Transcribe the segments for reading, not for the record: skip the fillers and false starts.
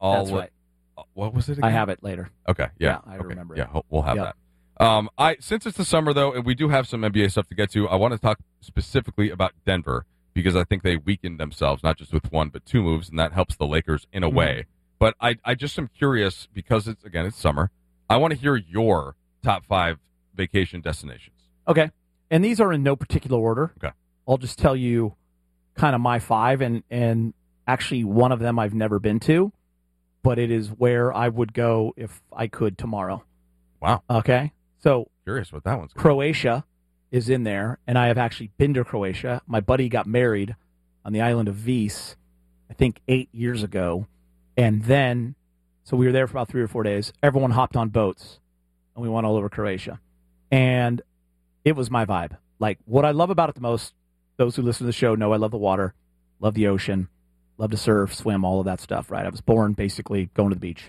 That's right. What was it again? I have it later. Okay, yeah. I okay. remember it. Yeah, we'll have Yep. that. Since it's the summer, though, and we do have some NBA stuff to get to, I want to talk specifically about Denver because I think they weakened themselves, not just with one, but two moves, and that helps the Lakers in a way. But I just am curious because, it's summer. I want to hear your top 5 vacation destinations. Okay. And these are in no particular order. Okay. I'll just tell you kind of my 5, and actually one of them I've never been to, but it is where I would go if I could tomorrow. Wow. Okay. So Curious what that one's going to be. Croatia is in there, and I have actually been to Croatia. My buddy got married on the island of Vis, I think 8 years ago. And then, so we were there for about 3 or 4 days. Everyone hopped on boats, and we went all over Croatia. And it was my vibe. Like, what I love about it the most, those who listen to the show know I love the water, love the ocean, love to surf, swim, all of that stuff, right? I was born basically going to the beach.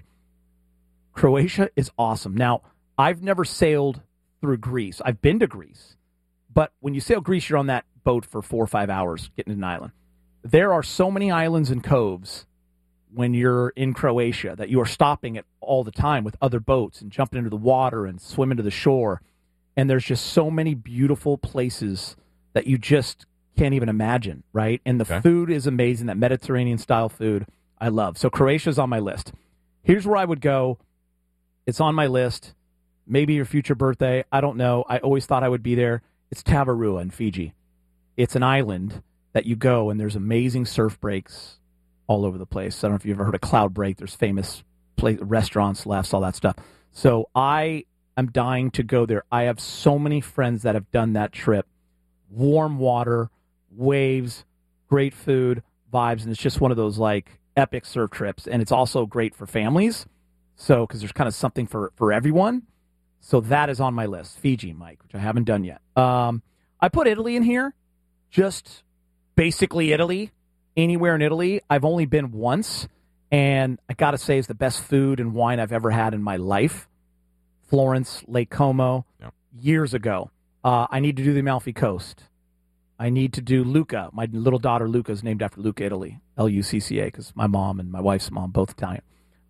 Croatia is awesome. Now, I've never sailed through Greece. I've been to Greece. But when you sail Greece, you're on that boat for 4 or 5 hours getting to an island. There are so many islands and coves when you're in Croatia that you are stopping at all the time with other boats and jumping into the water and swimming to the shore. And there's just so many beautiful places that you just can't even imagine, right? And the food is amazing, that Mediterranean-style food I love. So Croatia's on my list. Here's where I would go. It's on my list. Maybe your future birthday. I don't know. I always thought I would be there. It's Tavarua in Fiji. It's an island that you go, and there's amazing surf breaks all over the place. I don't know if you've ever heard of Cloud Break. There's famous restaurants, laughs, all that stuff. So I am dying to go there. I have so many friends that have done that trip. Warm water, waves, great food, vibes, and it's just one of those like epic surf trips. And it's also great for families. So, because there's kind of something for everyone. So that is on my list. Fiji, Mike, which I haven't done yet. I put Italy in here. Just basically Italy. Anywhere in Italy. I've only been once. And I got to say, it's the best food and wine I've ever had in my life. Florence, Lake Como, years ago. I need to do the Amalfi Coast. I need to do Lucca. My little daughter Lucca is named after Lucca, Italy. Lucca, because my mom and my wife's mom, both Italian.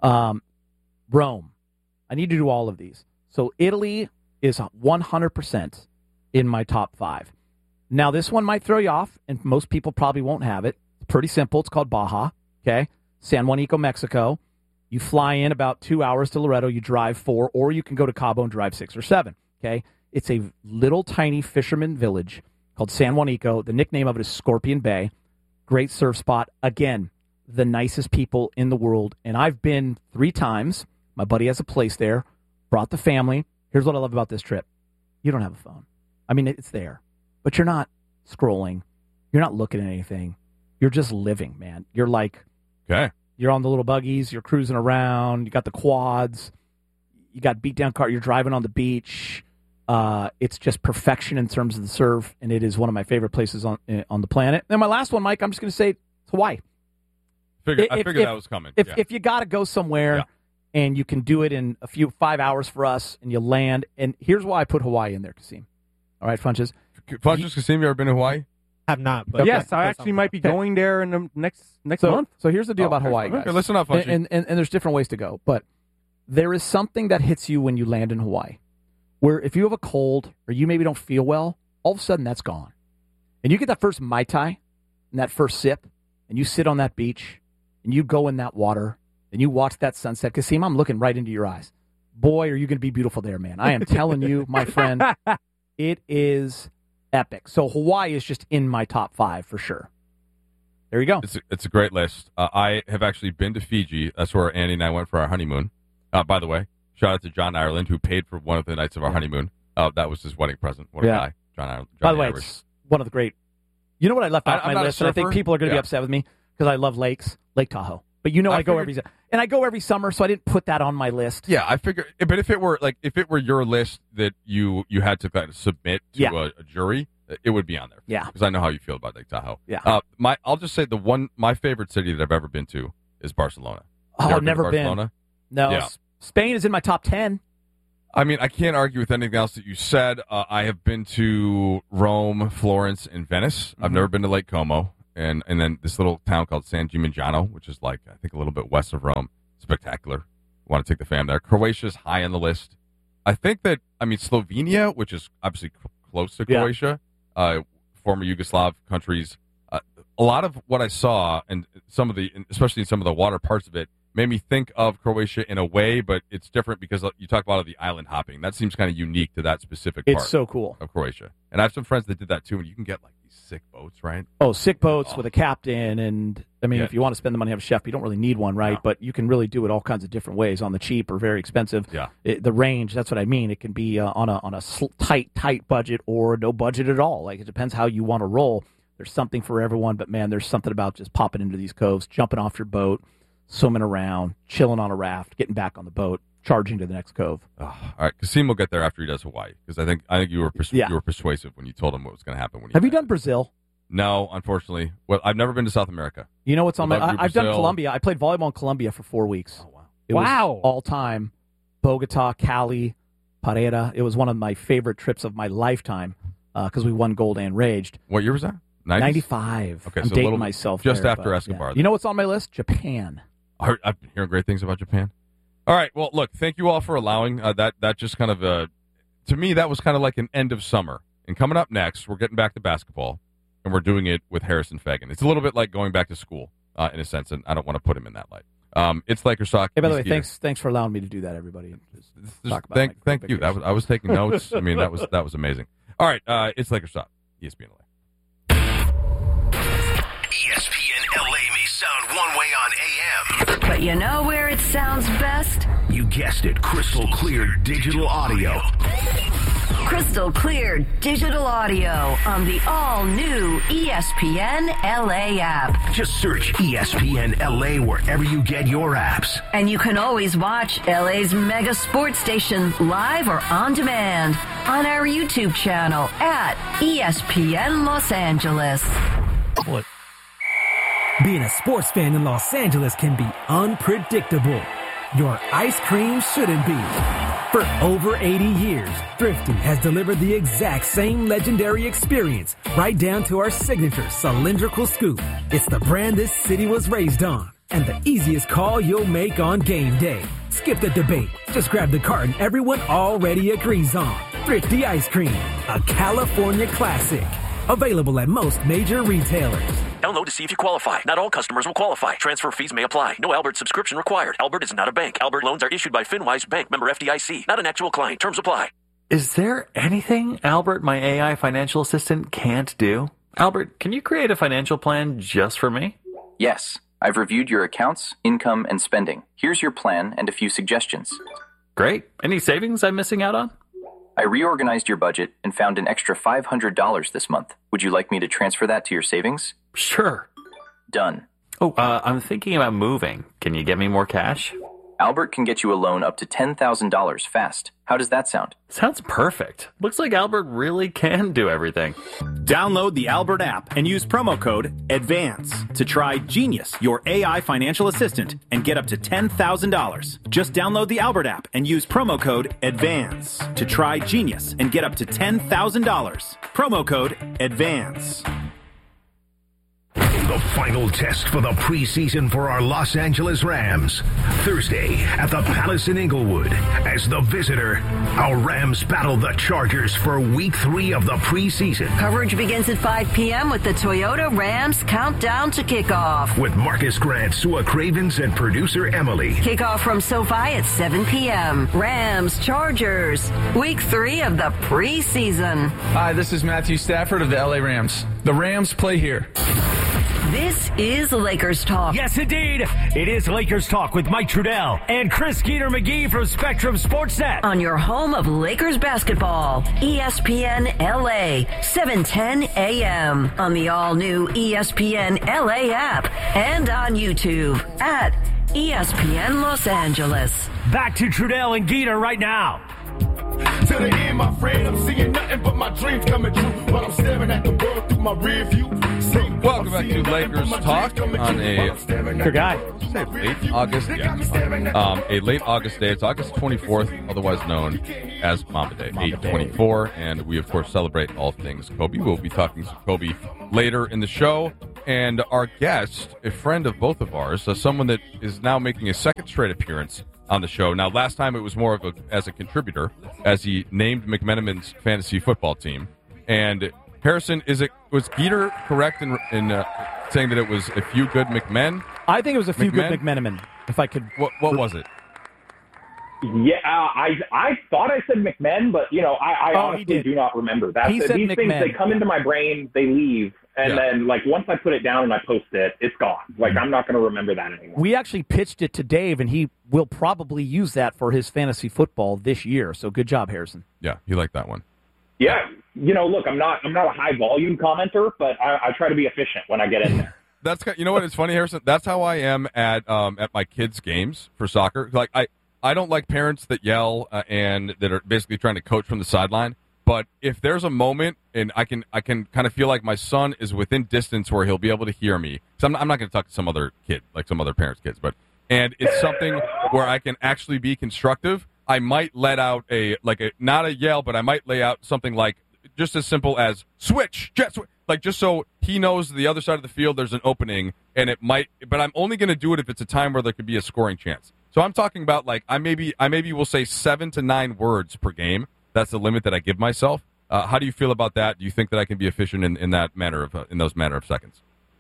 Rome. I need to do all of these. So Italy is 100% in my top 5. Now, this one might throw you off, and most people probably won't have it. It's pretty simple. It's called Baja, okay? San Juanico, Mexico. You fly in about 2 hours to Loreto. You drive 4, or you can go to Cabo and drive 6 or 7, okay? It's a little tiny fisherman village called San Juanico. The nickname of it is Scorpion Bay. Great surf spot. Again, the nicest people in the world. And I've been 3 times. My buddy has a place there. Brought the family. Here's what I love about this trip. You don't have a phone. I mean, it's there. But you're not scrolling. You're not looking at anything. You're just living, man. You're like, you're on the little buggies. You're cruising around. You got the quads. You got beat down car. You're driving on the beach. It's just perfection in terms of the surf, and it is one of my favorite places on the planet. And my last one, Mike, I'm just going to say it's Hawaii. I figured that was coming. If you got to go somewhere and you can do it in 5 hours for us, and you land, and here's why I put Hawaii in there, Kasim. All right, Funches. Kasim, you ever been to Hawaii? Have not, but yes, I actually might be going there in the next month. So here's the deal about Hawaii, guys. Okay, listen up, Funches. And there's different ways to go, but there is something that hits you when you land in Hawaii, where if you have a cold or you maybe don't feel well, all of a sudden that's gone. And you get that first Mai Tai and that first sip, and you sit on that beach, and you go in that water, and you watch that sunset. Kasim, I'm looking right into your eyes. Boy, are you going to be beautiful there, man. I am telling you, my friend, it is epic. So Hawaii is just in my top 5 for sure. There you go. It's a great list. I have actually been to Fiji. That's where Andy and I went for our honeymoon. By the way, shout out to John Ireland, who paid for one of the nights of our honeymoon. That was his wedding present. What a guy. John Ireland. By the way, it's one of the great. You know what I left off my list, and I think people are going to be upset with me because I love lakes, Lake Tahoe. But I go every summer, so I didn't put that on my list. Yeah, I figure. But if it were your list that you had to kind of submit to a jury, it would be on there. Yeah, because I know how you feel about Lake Tahoe. Yeah. I'll just say my favorite city that I've ever been to is Barcelona. Oh, never been. Barcelona? No. Yeah. Spain is in my top 10. I mean, I can't argue with anything else that you said. I have been to Rome, Florence, and Venice. Mm-hmm. I've never been to Lake Como. And then this little town called San Gimignano, which is like, I think, a little bit west of Rome. spectacular. Want to take the fam there. Croatia's high on the list. I think that, Slovenia, which is obviously close to Croatia, former Yugoslav countries, a lot of what I saw and especially in some of the water parts of it, made me think of Croatia in a way, but it's different because you talk about the island hopping. That seems kind of unique to that specific part. It's so cool. Of Croatia. And I have some friends that did that too, and you can get like these sick boats, right? Oh, sick boats with a captain. And if you want to spend the money, have a chef, you don't really need one, right? No. But you can really do it all kinds of different ways, on the cheap or very expensive. Yeah. The range, that's what I mean. It can be on a tight budget or no budget at all. Like, it depends how you want to roll. There's something for everyone, but man, there's something about just popping into these coves, jumping off your boat, swimming around, chilling on a raft, getting back on the boat, charging to the next cove. Oh, all right, Kasim will get there after he does Hawaii, because I think you were persuasive when you told him what was going to happen. Have you done Brazil? No, unfortunately. Well, I've never been to South America. You know what's on I've done Colombia. I played volleyball in Colombia for 4 weeks. Oh, wow. It was all time. Bogota, Cali, Pareda. It was one of my favorite trips of my lifetime because we won gold and raged. What year was that? 90s? 95. Okay, I'm so dating myself just there, after Escobar. Yeah. You know what's on my list? Japan. I've been hearing great things about Japan. All right, well, look, thank you all for allowing that just kind of, to me, that was kind of like an end of summer. And coming up next, we're getting back to basketball, and we're doing it with Harrison Fagan. It's a little bit like going back to school, in a sense, and I don't want to put him in that light. It's Lakers Talk. Hey, by the way, thanks for allowing me to do that, everybody. Thank you. I was taking notes. That was amazing. All right, it's Lakers Talk. ESPN LA. ESPN LA may sound one way on AM. But you know where it sounds best? You guessed it, crystal clear digital audio. Crystal clear digital audio on the all-new ESPN LA app. Just search ESPN LA wherever you get your apps. And you can always watch LA's mega sports station live or on demand on our YouTube channel at ESPN Los Angeles. What? Being a sports fan in Los Angeles can be unpredictable. Your ice cream shouldn't be. For over 80 years, Thrifty has delivered the exact same legendary experience, right down to our signature cylindrical scoop. It's the brand this city was raised on, and the easiest call you'll make on game day. Skip the debate. Just grab the carton everyone already agrees on. Thrifty Ice Cream, a California classic. Available at most major retailers. Download to see if you qualify. Not all customers will qualify. Transfer fees may apply. No Albert subscription required. Albert is not a bank. Albert loans are issued by FinWise Bank, member FDIC. Not an actual client. Terms apply. Is there anything Albert, my AI financial assistant, can't do? Albert, can you create a financial plan just for me? Yes. I've reviewed your accounts, income, and spending. Here's your plan and a few suggestions. Great. Any savings I'm missing out on? I reorganized your budget and found an extra $500 this month. Would you like me to transfer that to your savings? Sure. Done. Oh, I'm thinking about moving. Can you get me more cash? Albert can get you a loan up to $10,000 fast. How does that sound? Sounds perfect. Looks like Albert really can do everything. Download the Albert app and use promo code ADVANCE to try Genius, your AI financial assistant, and get up to $10,000. Just download the Albert app and use promo code ADVANCE to try Genius and get up to $10,000. Promo code ADVANCE. The final test for the preseason for our Los Angeles Rams. Thursday at the Palace in Inglewood. As the visitor, our Rams battle the Chargers for Week 3 of the preseason. Coverage begins at 5 p.m. with the Toyota Rams countdown to kickoff. With Marcus Grant, Sua Cravens, and producer Emily. Kickoff from SoFi at 7 p.m. Rams, Chargers, Week 3 of the preseason. Hi, this is Matthew Stafford of the LA Rams. The Rams play here. This is Lakers Talk. Yes, indeed. It is Lakers Talk with Mike Trudell and Chris Skeeter-McGee from Spectrum Sportsnet. On your home of Lakers basketball, ESPN LA, 710 AM. On the all-new ESPN LA app and on YouTube at ESPN Los Angeles. Back to Trudell and Geeter right now. To the end, my friend, I'm seeing nothing but my dreams coming true while I'm staring at the world through my rear view. Welcome back to Lakers Talk on a late August. A late August day. It's August 24th, otherwise known as Mamba Day, 8/24, and we of course celebrate all things Kobe. We'll be talking to Kobe later in the show. and our guest, a friend of both of ours, someone that is now making a second straight appearance on the show. Now, last time it was more of as a contributor, as he named McMenamin's fantasy football team. And Harrison, was Geeter correct in saying that it was a few good McMen? I think it was a few good McMenamin. If I could, what was it? Yeah, I thought I said McMen, but I honestly do not remember that. He said these McMen. things, they come into my brain, they leave, and then once I put it down and I post it, it's gone. I'm not going to remember that anymore. We actually pitched it to Dave, and he will probably use that for his fantasy football this year. So good job, Harrison. Yeah, he liked that one. Yeah, look, I'm not a high volume commenter, but I try to be efficient when I get in there. You know what? It's funny, Harrison. That's how I am at my kids' games for soccer. Like I don't like parents that yell and that are basically trying to coach from the sideline. But if there's a moment and I can kind of feel like my son is within distance where he'll be able to hear me. So I'm not going to talk to some other kid, like some other parents' kids, and it's something where I can actually be constructive. I might let out not a yell, but I might lay out something like just as simple as switch, jet switch. Like, just so he knows the other side of the field there's an opening, and it might, but I'm only going to do it if it's a time where there could be a scoring chance. So I'm talking about, like, I maybe will say 7 to 9 words per game. That's the limit that I give myself. How do you feel about that? Do you think that I can be efficient in that manner in those manner of seconds?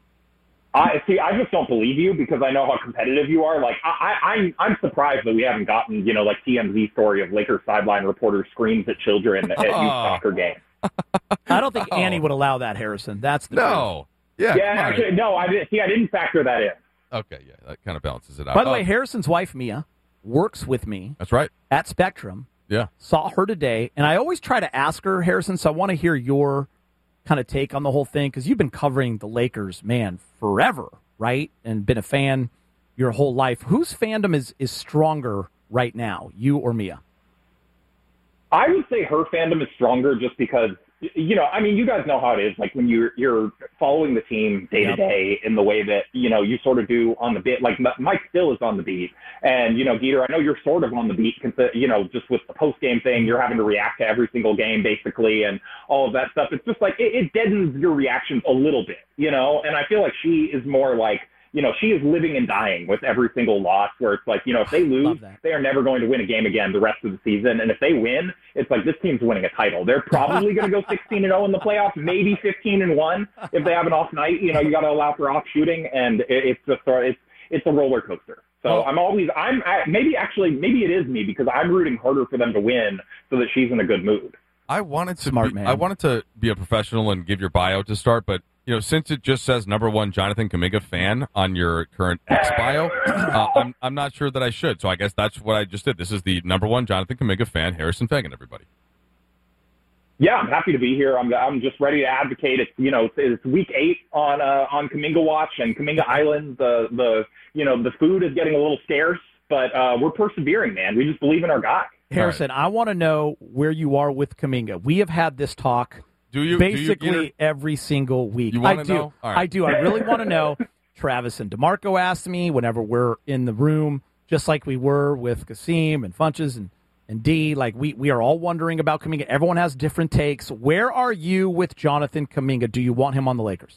I just don't believe you because I know how competitive you are. Like, I'm surprised that we haven't gotten, like TMZ story of Lakers sideline reporter screams at children at youth soccer games. I don't think Annie would allow that, Harrison. That's the truth. Yeah, actually, no, I didn't factor that in. Okay, yeah, that kind of balances it out. By the way, Harrison's wife, Mia, works with me. That's right. At Spectrum. Yeah. Saw her today, and I always try to ask her, Harrison, so I want to hear your kind of take on the whole thing, because you've been covering the Lakers, man, forever, right? And been a fan your whole life. Whose fandom is stronger right now, you or Mia? I would say her fandom is stronger just because, you guys know how it is. Like when you're following the team day to day in the way that, you sort of do on the beat. Like Mike still is on the beat. And, Geeter, I know you're sort of on the beat, just with the post-game thing, you're having to react to every single game basically and all of that stuff. It's just like it deadens your reactions a little bit, and I feel like she is more like, she is living and dying with every single loss where it's like, if they lose, they are never going to win a game again the rest of the season. And if they win, it's like this team's winning a title. They're probably going to go 16-0 in the playoffs, maybe 15-1 if they have an off night. You got to allow for off shooting, and it's just it's a roller coaster. So maybe it is me because I'm rooting harder for them to win so that she's in a good mood. I wanted to be a professional and give your bio to start, but since it just says #1 Jonathan Kuminga fan on your current X bio, I'm not sure that I should. So I guess that's what I just did. This is the #1 Jonathan Kuminga fan, Harrison Fagan, everybody. Yeah, I'm happy to be here. I'm just ready to advocate. It's week 8 on Kuminga Watch and Kuminga Island. The food is getting a little scarce, but we're persevering, man. We just believe in our guy. Harrison, I want to know where you are with Kuminga. We have had this talk. Basically every single week. You want to know? All right. I do. I really want to know. Travis and DeMarco asked me whenever we're in the room, just like we were with Kasim and Funches and D. Like we are all wondering about Kuminga. Everyone has different takes. Where are you with Jonathan Kuminga? Do you want him on the Lakers?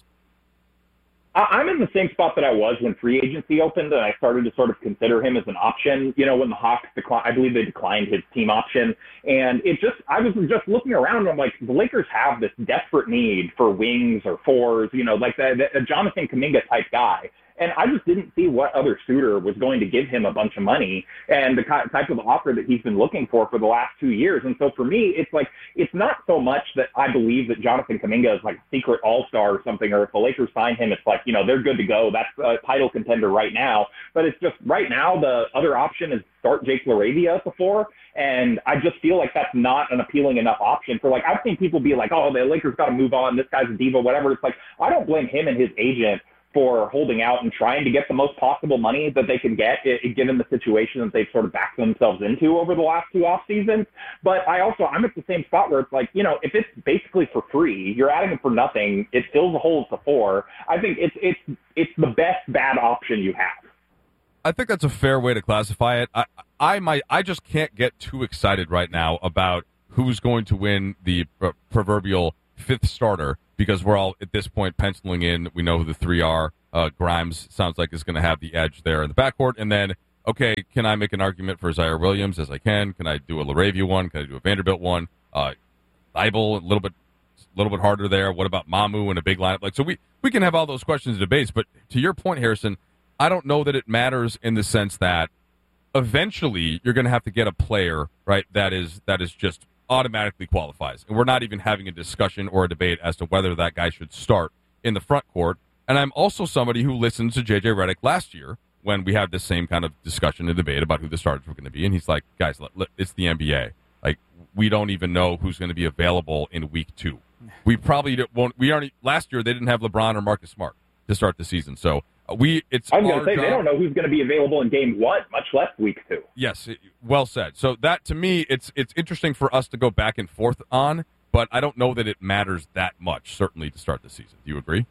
I'm in the same spot that I was when free agency opened, and I started to sort of consider him as an option. When the Hawks I believe they declined his team option, and I was just looking around, and I'm like, the Lakers have this desperate need for wings or fours, like a Jonathan Kuminga type guy. And I just didn't see what other suitor was going to give him a bunch of money and the type of offer that he's been looking for the last 2 years. And so for me, it's like, it's not so much that I believe that Jonathan Kuminga is like a secret all-star or something, or if the Lakers sign him, it's like, they're good to go. That's a title contender right now. But it's just right now, the other option is start Jake LaRavia at the 4. And I just feel like that's not an appealing enough option for, like, I've seen people be like, oh, the Lakers got to move on. This guy's a diva, whatever. It's like, I don't blame him and his agent for holding out and trying to get the most possible money that they can get, given the situation that they've sort of backed themselves into over the last 2 off seasons. But I'm at the same spot where it's like, if it's basically for free, you're adding it for nothing, it fills a hole at the 4. I think it's the best bad option you have. I think that's a fair way to classify it. I just can't get too excited right now about who's going to win the proverbial 5th starter because we're all at this point penciling in. We know who the three are. Grimes sounds like is going to have the edge there in the backcourt, and then okay, can I make an argument for Zaire Williams as I can? Can I do a LaRavia one? Can I do a Vanderbilt one? Leibel, a little bit harder there. What about Mamu in a big lineup? Like, so we can have all those questions and debates, but to your point, Harrison, I don't know that it matters in the sense that eventually you're going to have to get a player, right, that is just automatically qualifies. And we're not even having a discussion or a debate as to whether that guy should start in the front court. And I'm also somebody who listened to J.J. Redick last year when we had this same kind of discussion and debate about who the starters were going to be. And he's like, guys, it's the NBA. Like, we don't even know who's going to be available in week 2. We probably won't. Last year, they didn't have LeBron or Marcus Smart to start the season. So it's I was going to say, they don't know who's going to be available in game 1, much less week 2. Yes, well said. So that, to me, it's interesting for us to go back and forth on, but I don't know that it matters that much, certainly, to start the season. Do you agree?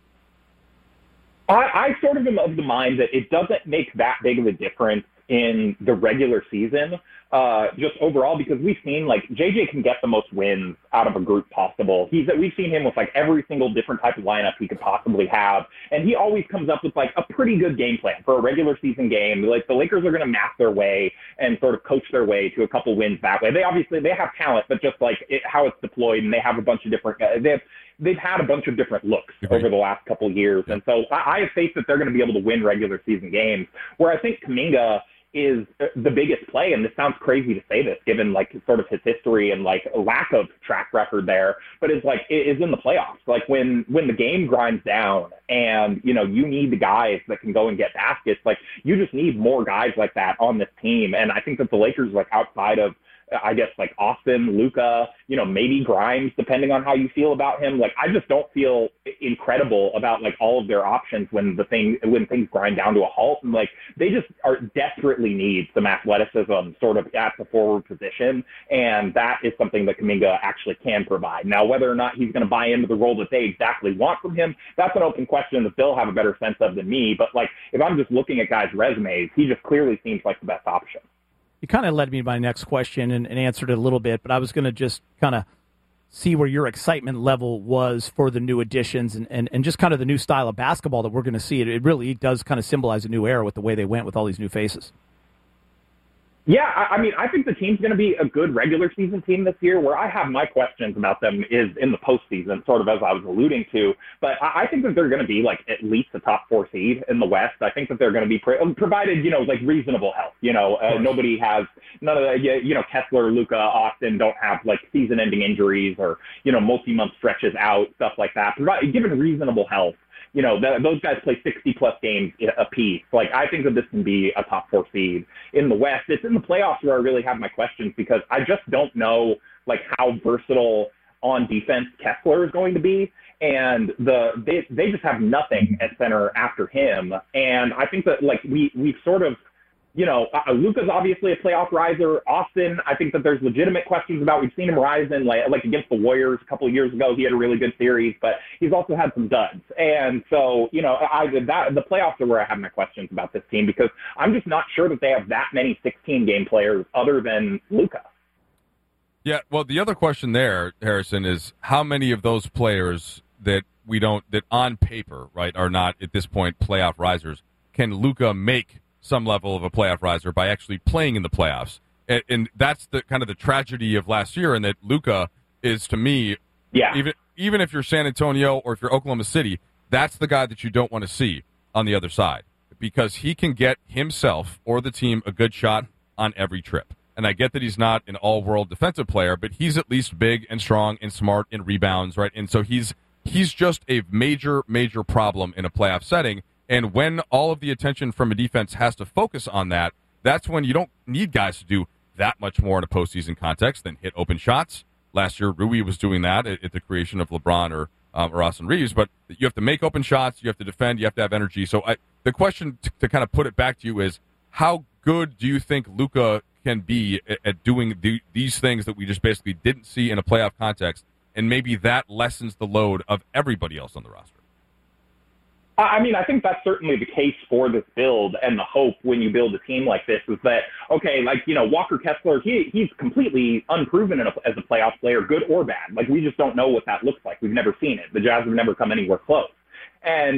I sort of am of the mind that it doesn't make that big of a difference in the regular season, just overall, because we've seen, like, JJ can get the most wins out of a group possible. We've seen him with, like, every single different type of lineup he could possibly have, and he always comes up with, like, a pretty good game plan for a regular season game. Like, the Lakers are going to map their way and sort of coach their way to a couple wins that way. They have talent, but just, like, how it's deployed, and they have a bunch of different they've had a bunch of different looks over the last couple of years. And so I have faith that they're going to be able to win regular season games, where I think Kuminga is the biggest play. And this sounds crazy to say this, given like sort of his history and like a lack of track record there, but is in the playoffs. Like when the game grinds down and, you need the guys that can go and get baskets, like you just need more guys like that on this team. And I think that the Lakers, like outside of, I guess, like Austin, Luka, maybe Grimes, depending on how you feel about him. Like, I just don't feel incredible about like all of their options when things grind down to a halt. And like, they just desperately need some athleticism sort of at the forward position. And that is something that Kuminga actually can provide. Now, whether or not he's going to buy into the role that they exactly want from him, that's an open question that they'll have a better sense of than me. But like, if I'm just looking at guys' resumes, he just clearly seems like the best option. You kind of led me to my next question and answered it a little bit, but I was going to just kind of see where your excitement level was for the new additions and just kind of the new style of basketball that we're going to see. It really does kind of symbolize a new era with the way they went with all these new faces. Yeah, I mean, I think the team's going to be a good regular season team this year. Where I have my questions about them is in the postseason, sort of as I was alluding to. But I think that they're going to be like at least a top 4 seed in the West. I think that they're going to be provided, like reasonable health. Nobody has none of the, Kessler, Luka, Austin don't have like season-ending injuries or multi-month stretches out, stuff like that. Given reasonable health. Those guys play 60-plus games apiece. Like, I think that this can be a top 4 seed in the West. It's in the playoffs where I really have my questions because I just don't know, like, how versatile on defense Kessler is going to be. And they just have nothing at center after him. And I think that, like, we've sort of, Luka's obviously a playoff riser. Austin, I think that there's legitimate questions about. We've seen him rise in like against the Warriors a couple of years ago. He had a really good series, but he's also had some duds. And so, the playoffs are where I have my questions about this team because I'm just not sure that they have that many 16-game players other than Luka. Yeah, well, the other question there, Harrison, is how many of those players that on paper, right, are not at this point playoff risers, can Luka make some level of a playoff riser by actually playing in the playoffs? And that's the kind of the tragedy of last year, and that Luka is, to me, even if you're San Antonio or if you're Oklahoma City, that's the guy that you don't want to see on the other side because he can get himself or the team a good shot on every trip. And I get that he's not an all-world defensive player, but he's at least big and strong and smart in rebounds, right? And so he's just a major, major problem in a playoff setting. And when all of the attention from a defense has to focus on that, that's when you don't need guys to do that much more in a postseason context than hit open shots. Last year, Rui was doing that at the creation of LeBron or Austin Reeves. But you have to make open shots, you have to defend, you have to have energy. So the question to kind of put it back to you is, how good do you think Luka can be at doing these things that we just basically didn't see in a playoff context, and maybe that lessens the load of everybody else on the roster? I mean, I think that's certainly the case for this build, and the hope when you build a team like this is that, okay, like, Walker Kessler, he's completely unproven as a playoff player, good or bad. Like, we just don't know what that looks like. We've never seen it. The Jazz have never come anywhere close. And,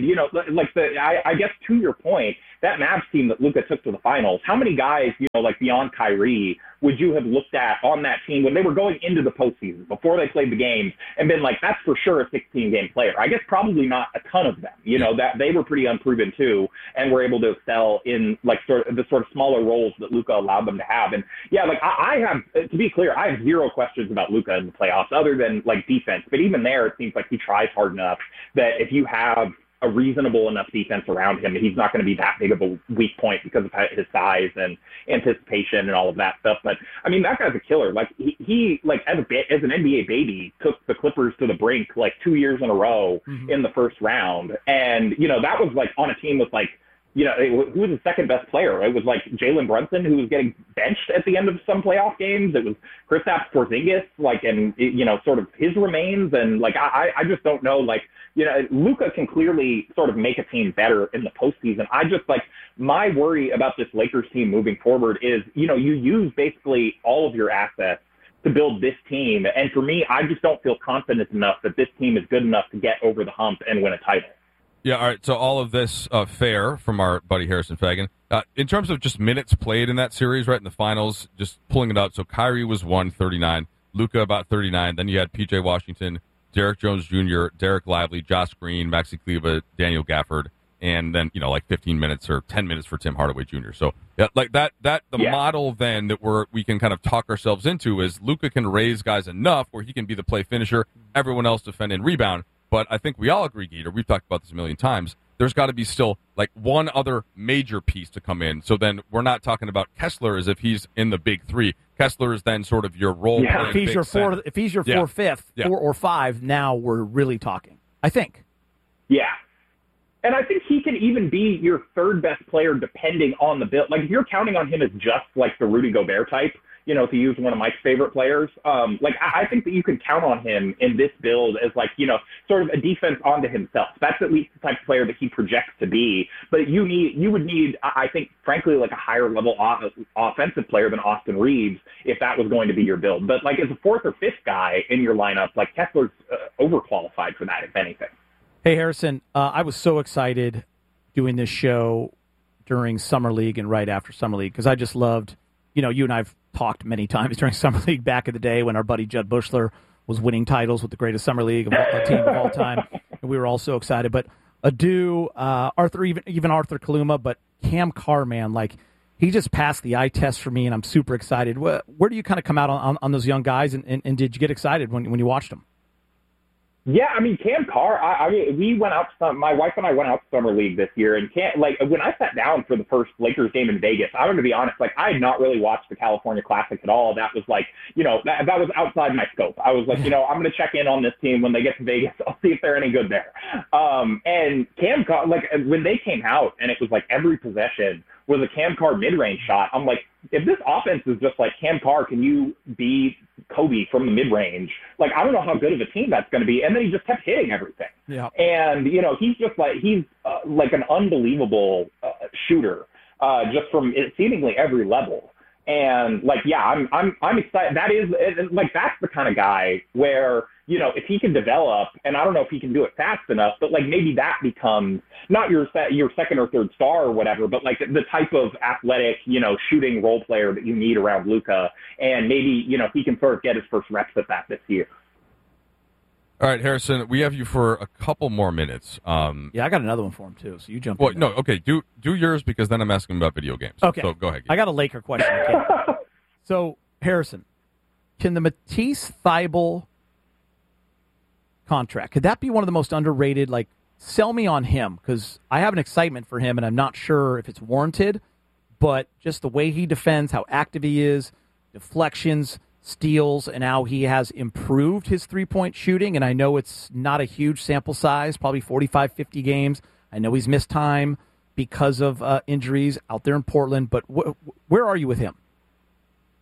I guess to your point, that Mavs team that Luka took to the finals, how many guys, like beyond Kyrie, would you have looked at on that team when they were going into the postseason, before they played the games, and been like, that's for sure a 16-game player? I guess probably not a ton of them, that they were pretty unproven too, and were able to excel in like the sort of smaller roles that Luka allowed them to have. And yeah, like I have, to be clear, I have zero questions about Luka in the playoffs other than like defense. But even there, it seems like he tries hard enough that if you have a reasonable enough defense around him, he's not going to be that big of a weak point because of his size and anticipation and all of that stuff. But I mean, that guy's a killer. Like he like as an NBA baby took the Clippers to the brink like 2 years in a row in the first round. And, that was like on a team with like, who was the second best player? It was like Jalen Brunson, who was getting benched at the end of some playoff games. It was Kristaps Porzingis, like, and sort of his remains. And like, I just don't know, like, Luka can clearly sort of make a team better in the postseason. I just like, my worry about this Lakers team moving forward is, you use basically all of your assets to build this team. And for me, I just don't feel confident enough that this team is good enough to get over the hump and win a title. Yeah, all right, so all of this fair from our buddy Harrison Fagan. In terms of just minutes played in that series, right, in the finals, just pulling it up, so Kyrie was 139, Luka about 39, then you had P.J. Washington, Derek Jones Jr., Derek Lively, Josh Green, Maxi Kleber, Daniel Gafford, and then, like 15 minutes or 10 minutes for Tim Hardaway Jr. So, yeah, like the model then that we can kind of talk ourselves into is Luka can raise guys enough where he can be the play finisher, everyone else defend and rebound. But I think we all agree, Geeter, we've talked about this a million times, there's got to be still like one other major piece to come in. So then we're not talking about Kessler as if he's in the big three. Kessler is then sort of your role. Yeah. If he's your four-fifth, 4 or 5, now we're really talking, I think. Yeah. And I think he can even be your third best player depending on the build. Like if you're counting on him as just like the Rudy Gobert type, to use one of Mike's favorite players, I think that you can count on him in this build as like, sort of a defense onto himself. That's at least the type of player that he projects to be. But you would need, I think, frankly, like a higher level offensive player than Austin Reeves if that was going to be your build. But like as a fourth or fifth guy in your lineup, like Kessler's overqualified for that, if anything. Hey, Harrison, I was so excited doing this show during Summer League and right after Summer League because I just loved, you and I've talked many times during Summer League back in the day when our buddy Judd Bushler was winning titles with the greatest Summer League team of all time, and we were all so excited. But Adu, Arthur, even Arthur Kaluma, but Cam Carr, man, like he just passed the eye test for me, and I'm super excited. Where do you kind of come out on those young guys, and did you get excited when you watched them? Yeah, I mean, Cam Carr, we went out, my wife and I went out to Summer League this year, and when I sat down for the first Lakers game in Vegas, I'm going to be honest, like, I had not really watched the California Classic at all. That was like, that was outside my scope. I was like, I'm going to check in on this team when they get to Vegas. I'll see if they're any good there. And Cam Carr, like, when they came out, and it was like every possession was a Cam Carr mid-range shot, I'm like, if this offense is just like Cam Carr, can you be Kobe from the mid-range? Like, I don't know how good of a team that's going to be. And then he just kept hitting everything. Yeah. And, he's just like, he's like an unbelievable shooter just from seemingly every level. And like, yeah, I'm excited. That is like, that's the kind of guy where, if he can develop, and I don't know if he can do it fast enough, but like maybe that becomes not your second or third star or whatever, but like the type of athletic, shooting role player that you need around Luka. And maybe, he can sort of get his first reps at that this year. All right, Harrison, we have you for a couple more minutes. Yeah, I got another one for him too, so you jump in. No, okay, do yours because then I'm asking about video games. Okay. So go ahead. I got a Laker question. So, Harrison, can the Matisse Thybulle contract, could that be one of the most underrated? Like, sell me on him because I have an excitement for him and I'm not sure if it's warranted, but just the way he defends, how active he is, deflections, steals, and how he has improved his three-point shooting. And I know it's not a huge sample size, probably 45, 50 games. I know he's missed time because of injuries out there in Portland, but where are you with him?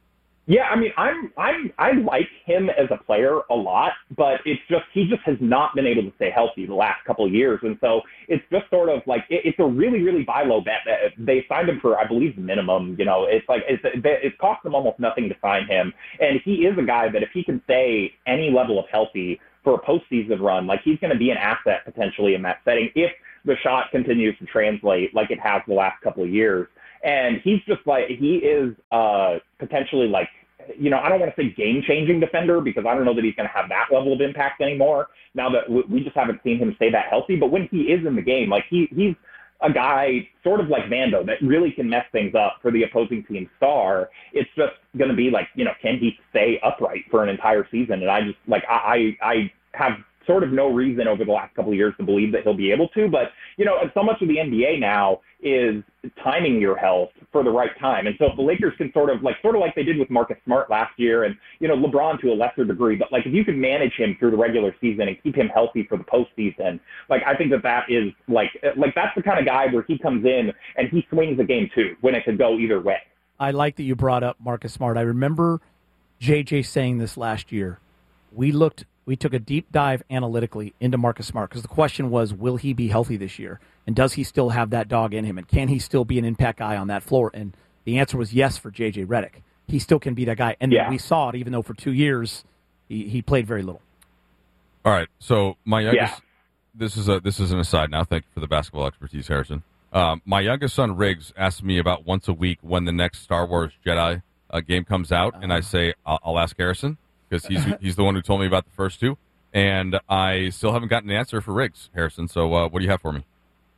Yeah, I mean, I like him as a player a lot, but he just has not been able to stay healthy the last couple of years, and so it's just sort of like it's a really, really buy low bet. They signed him for, I believe, minimum. You know, it's cost them almost nothing to sign him, and he is a guy that if he can stay any level of healthy for a postseason run, like he's going to be an asset potentially in that setting if the shot continues to translate like it has the last couple of years. And he's just like, he is potentially like, you know, I don't want to say game-changing defender because I don't know that he's going to have that level of impact anymore now that we just haven't seen him stay that healthy. But when he is in the game, like he's a guy sort of like Vando that really can mess things up for the opposing team's star. It's just going to be like, you know, can he stay upright for an entire season? And I just like, I have sort of no reason over the last couple of years to believe that he'll be able to. But, you know, so much of the NBA now is timing your health for the right time. And so if the Lakers can sort of like they did with Marcus Smart last year and, you know, LeBron to a lesser degree, but like if you can manage him through the regular season and keep him healthy for the postseason, like I think that is like that's the kind of guy where he comes in and he swings a game too when it could go either way. I like that you brought up Marcus Smart. I remember JJ saying this last year. We took a deep dive analytically into Marcus Smart because the question was, will he be healthy this year? And does he still have that dog in him? And can he still be an impact guy on that floor? And the answer was yes for J.J. Redick. He still can be that guy. And we saw it, even though for 2 years he played very little. All right. So my youngest, this is an aside now. Thank you for the basketball expertise, Harrison. My youngest son, Riggs, asks me about once a week when the next Star Wars Jedi game comes out. And I say, I'll ask Harrison because he's the one who told me about the first two. And I still haven't gotten an answer for Riggs, Harrison. So what do you have for me?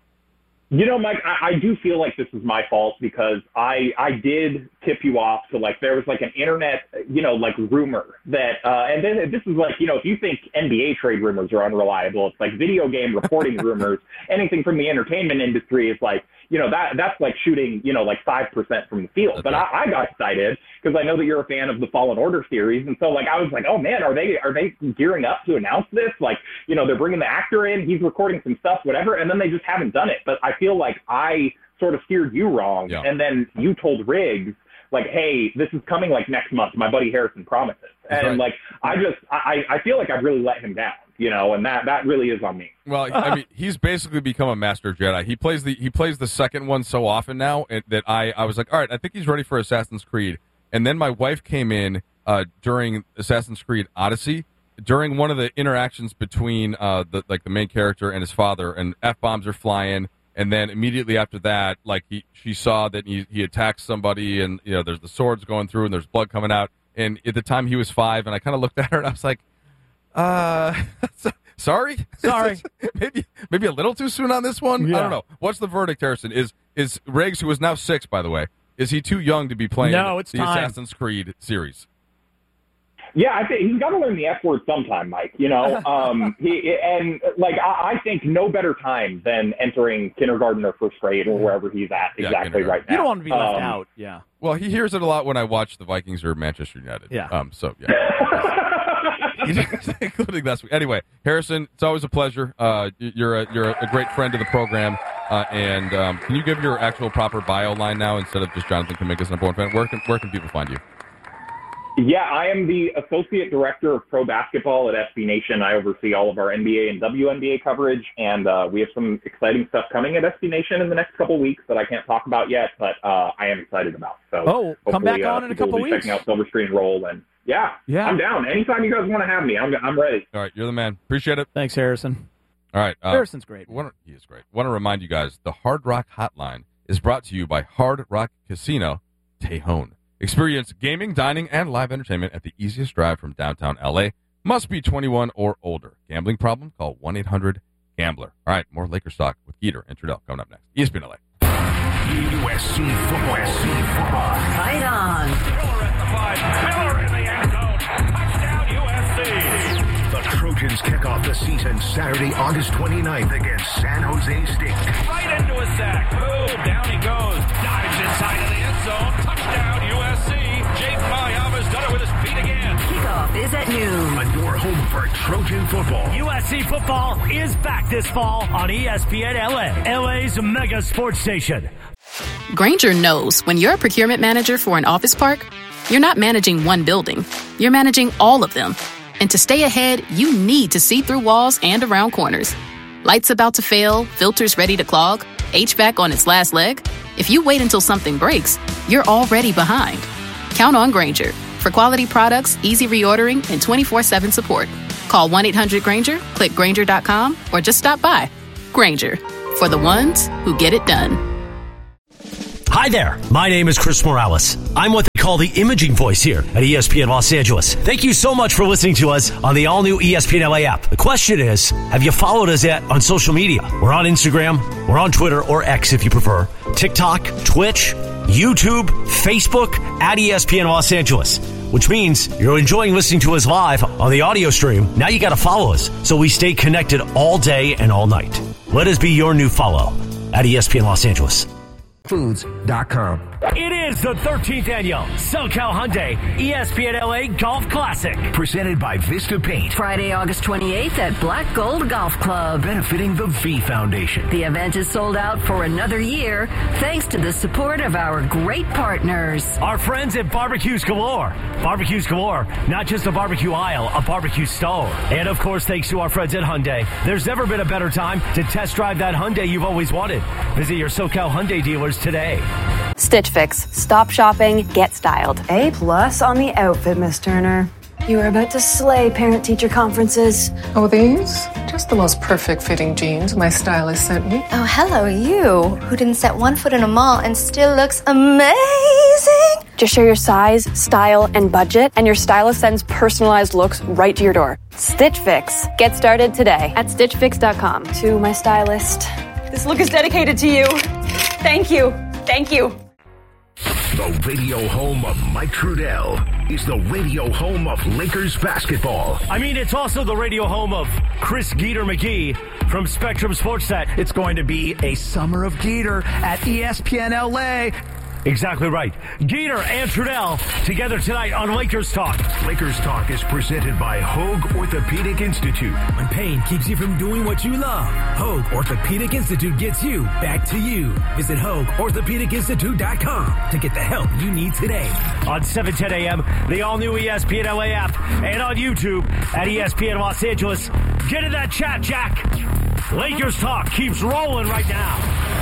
You know, Mike, I do feel like this is my fault because I did tip you off to, like, there was, like, an internet, you know, like, rumor that, and then this is, like, you know, if you think NBA trade rumors are unreliable, it's, like, video game reporting rumors, anything from the entertainment industry is, like, you know, that's, like, shooting, you know, like, 5% from the field. But I got excited because I know that you're a fan of the Fallen Order series, and so, like, I was like, oh, man, are they gearing up to announce this? Like, you know, they're bringing the actor in, he's recording some stuff, whatever, and then they just haven't done it. But I feel like I sort of steered you wrong, and then you told Riggs, like, hey, this is coming, like, next month. My buddy Harrison promises. And, like, I feel like I've really let him down, you know, and that really is on me. Well, I mean, he's basically become a master Jedi. He plays the second one so often now that I was like, all right, I think he's ready for Assassin's Creed. And then my wife came in during Assassin's Creed Odyssey, during one of the interactions between the main character and his father, and F-bombs are flying. And then immediately after that, like she saw that he attacks somebody, and you know there's the swords going through, and there's blood coming out. And at the time he was 5, and I kind of looked at her and I was like, sorry, maybe a little too soon on this one. Yeah. I don't know. What's the verdict, Harrison? Is Riggs, who is now 6, by the way, is he too young to be playing the Assassin's Creed series? Yeah, I think he's got to learn the F word sometime, Mike. You know, I think no better time than entering kindergarten or first grade or wherever he's at exactly right now. You don't want to be left out. Yeah. Well, he hears it a lot when I watch the Vikings or Manchester United. Yeah. So yeah. Including last week. Anyway, Harrison, it's always a pleasure. You're a great friend of the program. And can you give your actual proper bio line now instead of just Jonathan Kaminga's number one fan? Where can people find you? Yeah, I am the Associate Director of Pro Basketball at SB Nation. I oversee all of our NBA and WNBA coverage, and we have some exciting stuff coming at SB Nation in the next couple weeks that I can't talk about yet, but I am excited about. So come back on in a couple weeks. Checking out Silver Screen Roll, and yeah, I'm down. Anytime you guys want to have me, I'm ready. All right, you're the man. Appreciate it. Thanks, Harrison. All right. Harrison's great. He is great. Want to remind you guys, the Hard Rock Hotline is brought to you by Hard Rock Casino, Tejon. Experience gaming, dining, and live entertainment at the easiest drive from downtown L.A. Must be 21 or older. Gambling problem? Call 1-800-GAMBLER. All right, more Lakers talk with Geeter and Trudell coming up next. ESPN LA. USC football. Right on. Miller at the 5. Miller in the end zone. Touchdown, USC. The Trojans kick off the season Saturday, August 29th against San Jose State. Right into a sack. Boom. Down he goes. Dives inside of the end zone. Touchdown, USC. Jake Mayama's done it with his feet again. Kickoff is at noon. On your home for Trojan football. USC football is back this fall on ESPN LA, LA's mega sports station. Grainger knows when you're a procurement manager for an office park, you're not managing one building, you're managing all of them. And to stay ahead, you need to see through walls and around corners. Lights about to fail, filters ready to clog, HVAC on its last leg? If you wait until something breaks, you're already behind. Count on Grainger for quality products, easy reordering, and 24/7 support. Call 1-800-GRAINGER, click Grainger.com, or just stop by. Grainger, for the ones who get it done. Hi there, my name is Chris Morales. I'm what they call the imaging voice here at ESPN Los Angeles. Thank you so much for listening to us on the all-new ESPN LA app. The question is, have you followed us yet on social media? We're on Instagram, we're on Twitter, or X if you prefer, TikTok, Twitch, YouTube, Facebook, at ESPN Los Angeles. Which means you're enjoying listening to us live on the audio stream. Now you got to follow us so we stay connected all day and all night. Let us be your new follow at ESPN Los Angeles. Foods.com. It is the 13th annual SoCal Hyundai ESPN LA Golf Classic. Presented by Vista Paint. Friday, August 28th at Black Gold Golf Club. Benefiting the V Foundation. The event is sold out for another year thanks to the support of our great partners. Our friends at Barbecues Galore. Barbecues Galore, not just a barbecue aisle, a barbecue stove. And of course, thanks to our friends at Hyundai. There's never been a better time to test drive that Hyundai you've always wanted. Visit your SoCal Hyundai dealers today. Stitch Fix. Stop shopping, get styled. A+ on the outfit, Miss Turner. You are about to slay parent-teacher conferences. Oh, these? Just the most perfect fitting jeans my stylist sent me. Oh, hello, you, who didn't set one foot in a mall and still looks amazing. Just share your size, style, and budget, and your stylist sends personalized looks right to your door. Stitch Fix. Get started today at StitchFix.com. To my stylist, this look is dedicated to you. Thank you. Thank you. The radio home of Mike Trudell is the radio home of Lakers basketball. I mean, it's also the radio home of Chris Geeter McGee from Spectrum Sportsnet. It's going to be a summer of Geeter at ESPN LA. Exactly right. Geeter and Trudell together tonight on Lakers Talk. Lakers Talk is presented by Hoag Orthopedic Institute. When pain keeps you from doing what you love, Hoag Orthopedic Institute gets you back to you. Visit HoagOrthopedicInstitute.com to get the help you need today. On 7:10 a.m., the all-new ESPN LA app, and on YouTube at ESPN Los Angeles. Get in that chat, Jack. Lakers Talk keeps rolling right now.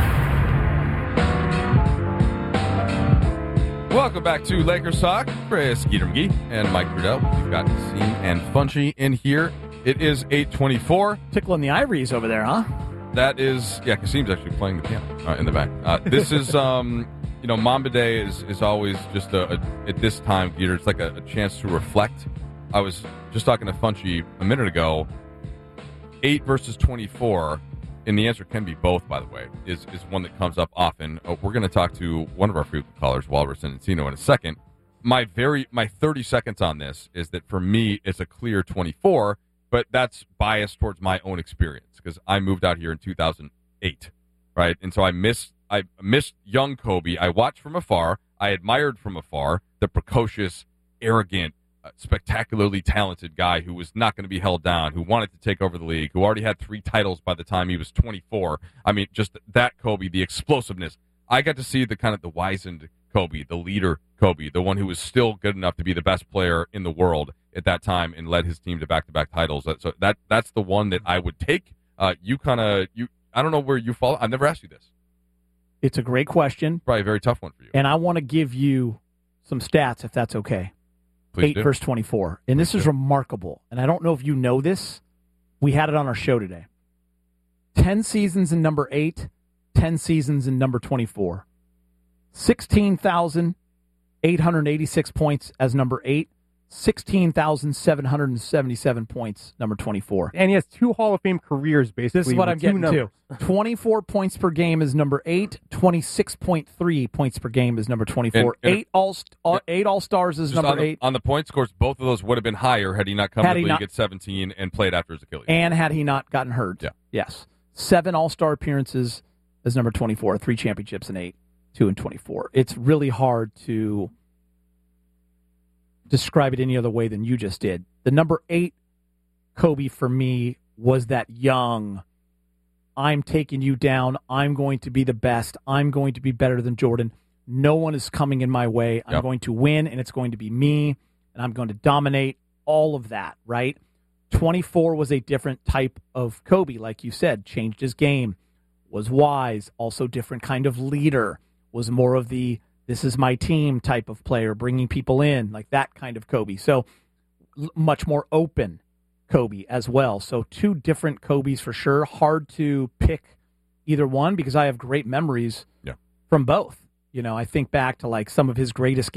Welcome back to Lakers Talk. Chris Geeter McGee and Mike Trudell. We've got Kasim and Funchy in here. It is 8:24. Tickling the ivories over there, huh? That is, yeah, Kasim's actually playing the piano in the back. This is, Mamba Day is always just at this time, Geeter, it's like a chance to reflect. I was just talking to Funchy a minute ago. 8 versus 24. And the answer can be both, by the way, is one that comes up often. We're going to talk to one of our frequent callers, Walrus and Encino, in a second. My 30 seconds on this is that for me, it's a clear 24, but that's biased towards my own experience because I moved out here in 2008, right? And so I missed young Kobe. I watched from afar. I admired from afar the precocious, arrogant, spectacularly talented guy who was not going to be held down, who wanted to take over the league, who already had 3 titles by the time he was 24. I mean, just that Kobe, the explosiveness. I got to see the kind of the wizened Kobe, the leader Kobe, the one who was still good enough to be the best player in the world at that time and led his team to back-to-back titles. So that's the one that I would take. I don't know where you fall. I've never asked you this. It's a great question. Probably a very tough one for you. And I want to give you some stats, if that's okay. Please 8 do. verse 24. And this is remarkable. And I don't know if you know this. We had it on our show today. 10 seasons in number 8, 10 seasons in number 24. 16,886 points as number 8, 16,777 points, number 24. And he has 2 Hall of Fame careers, basically. This is what I'm getting to. 24 points per game is number 8. 26.3 points per game is number 24. And 8 All-Stars is number 8. On the point scores, both of those would have been higher had he not come to the league at 17 and played after his Achilles. And had he not gotten hurt. Yeah. Yes. 7 All-Star appearances is number 24. 3 championships in 8, 2 and 24. It's really hard to describe it any other way than you just did. The number 8 Kobe for me was that young, I'm taking you down, I'm going to be the best, I'm going to be better than Jordan. no one is coming in my way. I'm Yep. going to win, and it's going to be me, and I'm going to dominate all of that, right? 24 was a different type of Kobe, like you said, changed his game, was wise, also different kind of leader, was more of the this is my team type of player, bringing people in, like that kind of Kobe. So much more open Kobe as well. So two different Kobes for sure. Hard to pick either one because I have great memories from both. You know, I think back to like some of his greatest